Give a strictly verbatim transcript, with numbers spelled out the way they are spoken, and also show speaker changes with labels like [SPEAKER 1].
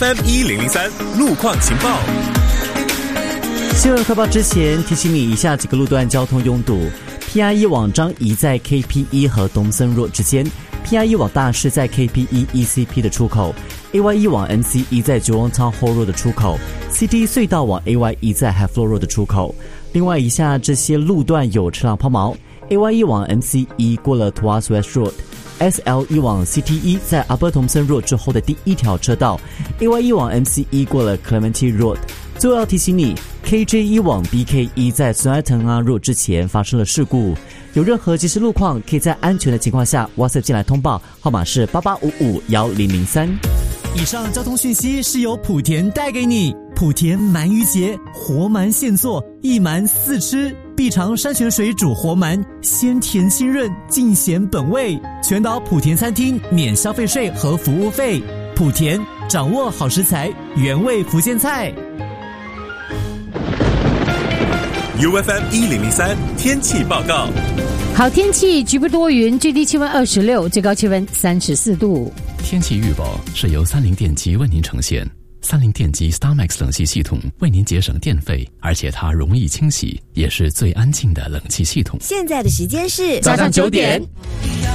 [SPEAKER 1] F M 一零零三路况情报。
[SPEAKER 2] 新闻快报之前提醒你以下几个路段交通拥堵。P I 一往张仪在 K P E 和东森若之间， P I 一往大士在 K P E E C P 的出口， A Y 一往 M C E 在 Jurong Town Hall Road 的出口， C T 隧道往 A Y 一在 Havelock Road 的出口。另外以下这些路段有车辆抛锚， A Y 一往 M C E 过了 Tuas West Road， S L 一往 C T 一在 Upper Thomson Road 之后的第一条车道， A Y 一往 M C E 过了 Clementi Road。最后要提醒你 ，K J 一往 B K 一在 Sungai Tengah Road 之前发生了事故，有任何即时路况，可以在安全的情况下 WhatsApp 进来通报，号码是八八五五一零零三。
[SPEAKER 3] 以上交通讯息是由莆田带给你。莆田鳗鱼节，活鳗现做，一鳗四吃，必尝山泉水煮活鳗，鲜甜清润，尽显本味。全岛莆田餐厅免消费税和服务费。莆田掌握好食材，原味福建菜。
[SPEAKER 1] U F M 一零零三天气报告。
[SPEAKER 4] 好天气，局部多云，最低气温二十六，最高气温三十四度。
[SPEAKER 5] 天气预报是由三菱电机为您呈现。三菱电机 StarMax 冷气系统为您节省电费，而且它容易清洗，也是最安静的冷气系统。
[SPEAKER 6] 现在的时间是
[SPEAKER 4] 早上九点。